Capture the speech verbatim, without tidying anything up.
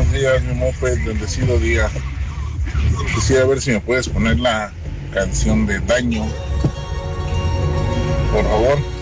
buenos días, mi moped, bendecido día. Quisiera ver si me puedes poner la canción de Daño, por favor.